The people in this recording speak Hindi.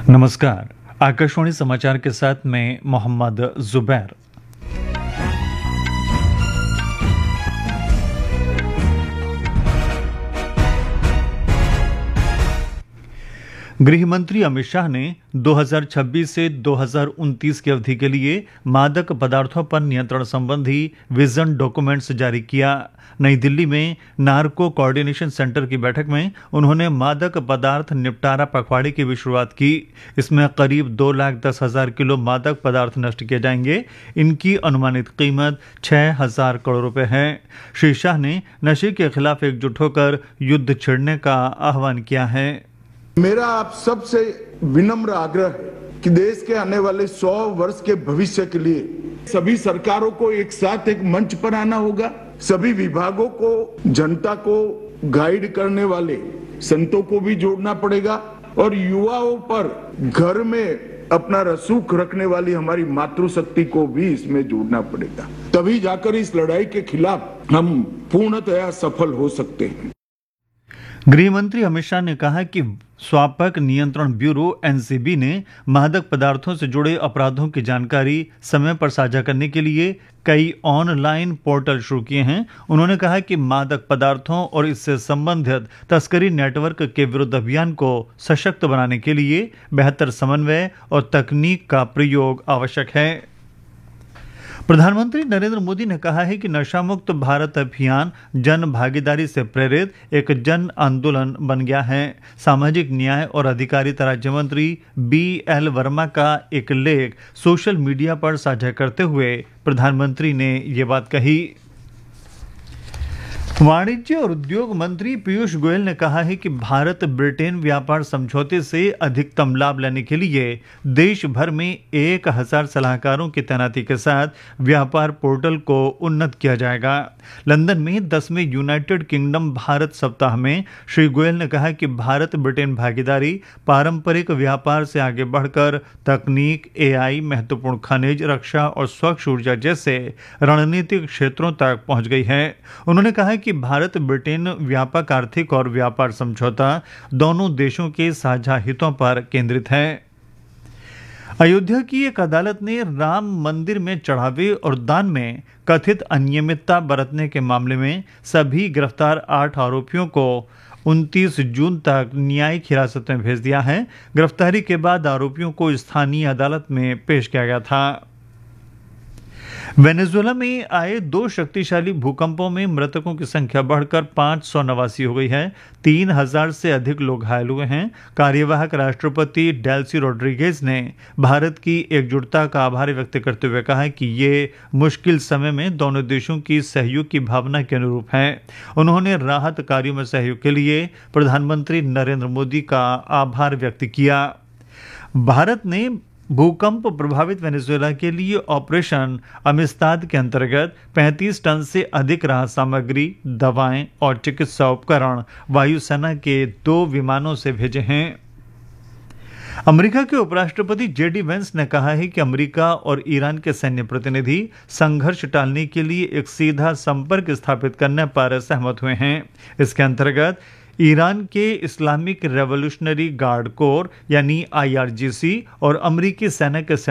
नमस्कार। आकाशवाणी समाचार के साथ मैं मोहम्मद जुबैर। गृह मंत्री अमित शाह ने 2026 से 2029 की अवधि के लिए मादक पदार्थों पर नियंत्रण संबंधी विजन डॉक्यूमेंट्स जारी किया। नई दिल्ली में नार्को कोऑर्डिनेशन सेंटर की बैठक में उन्होंने मादक पदार्थ निपटारा पखवाड़े की भी शुरुआत की। इसमें करीब 2,10,000 किलो मादक पदार्थ नष्ट किए जाएंगे। इनकी अनुमानित कीमत 6,000 करोड़ रुपए है। श्री शाह ने नशे के खिलाफ एकजुट होकर युद्ध छेड़ने का आह्वान किया है। मेरा आप सबसे विनम्र आग्रह है कि देश के आने वाले 100 वर्ष के भविष्य के लिए सभी सरकारों को एक साथ एक मंच पर आना होगा। सभी विभागों को, जनता को गाइड करने वाले संतों को भी जोड़ना पड़ेगा और युवाओं पर घर में अपना रसूख रखने वाली हमारी मातृशक्ति को भी इसमें जोड़ना पड़ेगा। तभी जाकर इस लड़ाई के खिलाफ हम पूर्णतया सफल हो सकते हैं। गृह मंत्री अमित शाह ने कहा कि स्वापक नियंत्रण ब्यूरो एनसीबी ने मादक पदार्थों से जुड़े अपराधों की जानकारी समय पर साझा करने के लिए कई ऑनलाइन पोर्टल शुरू किए हैं। उन्होंने कहा कि मादक पदार्थों और इससे संबंधित तस्करी नेटवर्क के विरुद्ध अभियान को सशक्त बनाने के लिए बेहतर समन्वय और तकनीक का प्रयोग आवश्यक है। प्रधानमंत्री नरेंद्र मोदी ने कहा है कि नशा मुक्त भारत अभियान जन भागीदारी से प्रेरित एक जन आंदोलन बन गया है। सामाजिक न्याय और अधिकारिता राज्य मंत्री BL वर्मा का एक लेख सोशल मीडिया पर साझा करते हुए प्रधानमंत्री ने ये बात कही। वाणिज्य और उद्योग मंत्री पीयूष गोयल ने कहा है कि भारत ब्रिटेन व्यापार समझौते से अधिकतम लाभ लेने के लिए देश भर में 1,000 सलाहकारों की तैनाती के साथ व्यापार पोर्टल को उन्नत किया जाएगा। लंदन में 10वें यूनाइटेड किंगडम भारत सप्ताह में श्री गोयल ने कहा कि भारत ब्रिटेन भागीदारी पारंपरिक व्यापार से आगे बढ़कर तकनीक, AI, महत्वपूर्ण खनिज, रक्षा और स्वच्छ ऊर्जा जैसे रणनीतिक क्षेत्रों तक पहुंच गई है। उन्होंने कहा कि भारत ब्रिटेन व्यापक आर्थिक और व्यापार समझौता दोनों देशों के साझा हितों पर केंद्रित है। अयोध्या की एक अदालत ने राम मंदिर में चढ़ावे और दान में कथित अनियमितता बरतने के मामले में सभी गिरफ्तार 8 आरोपियों को 29 जून तक न्यायिक हिरासत में भेज दिया है। गिरफ्तारी के बाद आरोपियों को स्थानीय अदालत में पेश किया गया था। वेनेजुएला में आए 2 शक्तिशाली भूकंपों में मृतकों की संख्या बढ़कर 589 हो गई है। 3,000 से अधिक लोग घायल हुए हैं। कार्यवाहक राष्ट्रपति डेल्सी रोड्रिगेज ने भारत की एकजुटता का आभार व्यक्त करते हुए कहा कि ये मुश्किल समय में दोनों देशों की सहयोग की भावना के अनुरूप है। उन्होंने राहत कार्यों में सहयोग के लिए प्रधानमंत्री नरेंद्र मोदी का आभार व्यक्त किया। भारत ने भूकंप प्रभावित वेनेजुएला के लिए ऑपरेशन अमिस्ताद के अंतर्गत 35 टन से अधिक राहत सामग्री, दवाएं और चिकित्सा उपकरण वायुसेना के 2 विमानों से भेजे हैं। अमेरिका के उपराष्ट्रपति JD वेंस ने कहा है कि अमेरिका और ईरान के सैन्य प्रतिनिधि संघर्ष टालने के लिए एक सीधा संपर्क स्थापित करने पर सहमत हुए हैं। इसके अंतर्गत ईरान के इस्लामिक रेवोल्यूशनरी गार्ड कोर यानी IRGC और अमेरिकी सेना के